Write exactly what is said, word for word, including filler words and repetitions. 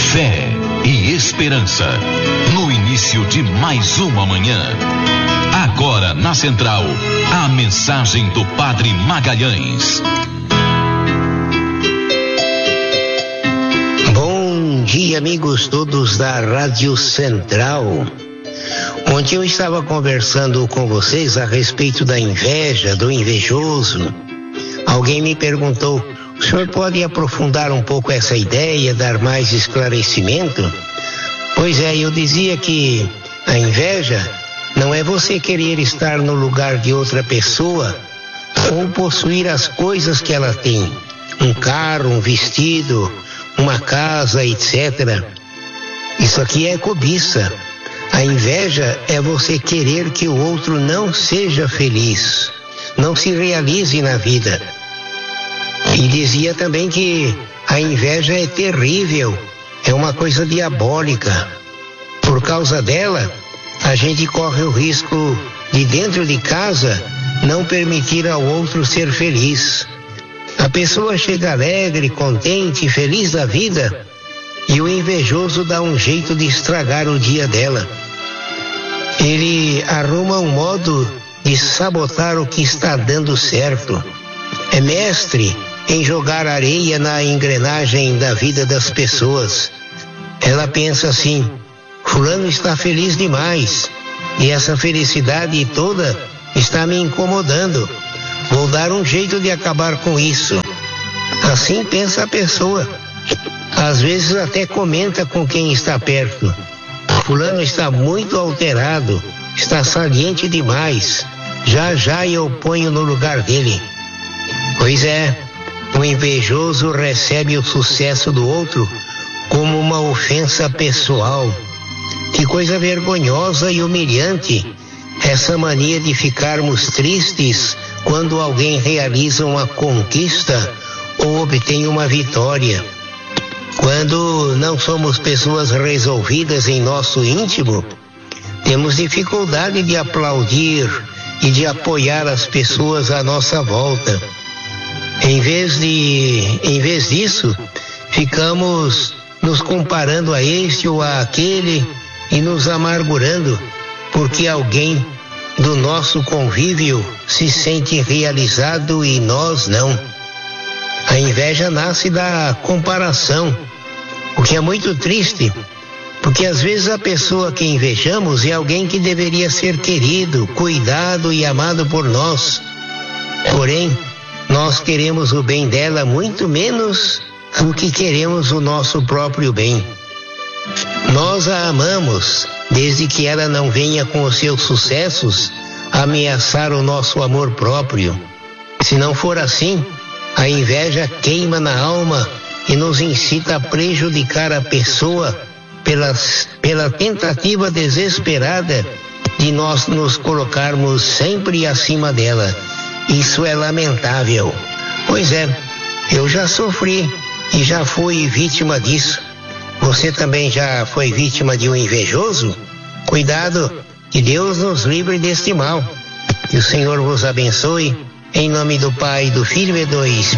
Fé e esperança, no início de mais uma manhã. Agora na Central, a mensagem do Padre Magalhães. Bom dia, amigos todos da Rádio Central. Ontem eu estava conversando com vocês a respeito da inveja, do invejoso. Alguém me perguntou: o senhor pode aprofundar um pouco essa ideia, dar mais esclarecimento? Pois é, eu dizia que a inveja não é você querer estar no lugar de outra pessoa ou possuir as coisas que ela tem, um carro, um vestido, uma casa, etcétera. Isso aqui é cobiça. A inveja é você querer que o outro não seja feliz, não se realize na vida. E dizia também que a inveja é terrível, é uma coisa diabólica. Por causa dela, a gente corre o risco de, dentro de casa, não permitir ao outro ser feliz. A pessoa chega alegre, contente, feliz da vida, e o invejoso dá um jeito de estragar o dia dela. Ele arruma um modo de sabotar o que está dando certo. É mestre em jogar areia na engrenagem da vida das pessoas. Ela pensa assim: fulano está feliz demais, e essa felicidade toda está me incomodando. Vou dar um jeito de acabar com isso. Assim pensa a pessoa. Às vezes até comenta com quem está perto: fulano está muito alterado, está saliente demais, já já eu ponho no lugar dele. Pois é, o invejoso recebe o sucesso do outro como uma ofensa pessoal. Que coisa vergonhosa e humilhante essa mania de ficarmos tristes quando alguém realiza uma conquista ou obtém uma vitória. Quando não somos pessoas resolvidas em nosso íntimo, temos dificuldade de aplaudir e de apoiar as pessoas à nossa volta. Em vez de, em vez disso, ficamos nos comparando a este ou a aquele e nos amargurando porque alguém do nosso convívio se sente realizado e nós não. A inveja nasce da comparação, o que é muito triste, porque às vezes a pessoa que invejamos é alguém que deveria ser querido, cuidado e amado por nós. Porém, nós queremos o bem dela muito menos do que queremos o nosso próprio bem. Nós a amamos, desde que ela não venha com os seus sucessos ameaçar o nosso amor próprio. Se não for assim, a inveja queima na alma e nos incita a prejudicar a pessoa pela, pela tentativa desesperada de nós nos colocarmos sempre acima dela. Isso é lamentável. Pois é, eu já sofri e já fui vítima disso. Você também já foi vítima de um invejoso? Cuidado, que Deus nos livre deste mal. Que o Senhor vos abençoe, em nome do Pai, do Filho e do Espírito.